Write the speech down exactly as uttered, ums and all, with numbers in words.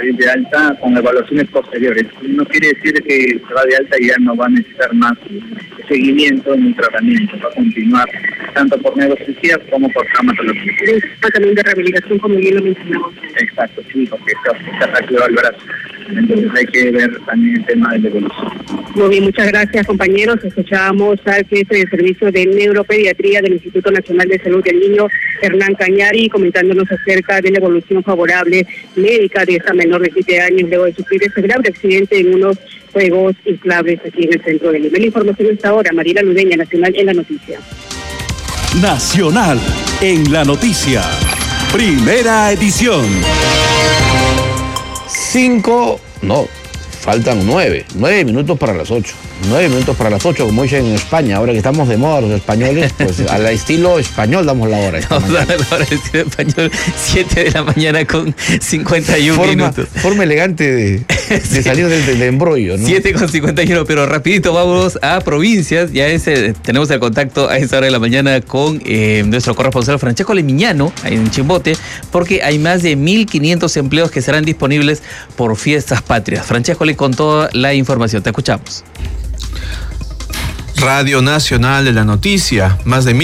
salir de alta con evaluaciones posteriores. No quiere decir que se va de alta y ya no va a necesitar más seguimiento ni tratamiento, va a continuar tanto por neurocirugía como por traumatología. Es un también de rehabilitación, como bien lo mencionamos. Exacto, sí, porque está fracturado el brazo. Entonces hay que ver también el tema de la evolución. Muy bien, muchas gracias, compañeros. Escuchábamos al jefe del Servicio de Neuropediatría del Instituto Nacional de Salud del Niño, Hernán Cañari, comentándonos acerca de la evolución favorable médica de esta menor de siete años luego de sufrir ese grave accidente en unos juegos inflables aquí en el centro de Lima. La información está ahora, Mariela Ludeña, Nacional en la Noticia. Nacional en la Noticia, primera edición. Cinco, no, faltan nueve, nueve minutos para las ocho. Nueve minutos para las ocho, como dicen en España. Ahora que estamos de moda los españoles, pues al estilo español damos la hora. Vamos a dar la hora al estilo español, siete de la mañana con cincuenta y uno forma, minutos. Forma elegante de, de sí. salir del, del embrollo, ¿no? siete con cincuenta y uno, pero rapidito vamos a provincias. Ya ese, tenemos el contacto a esa hora de la mañana con eh, nuestro corresponsal Francesco Lemiñano, ahí en Chimbote, porque hay más de mil quinientos empleos que serán disponibles por fiestas patrias. Francesco le con toda la información. Te escuchamos. Radio Nacional de la Noticia, más de mil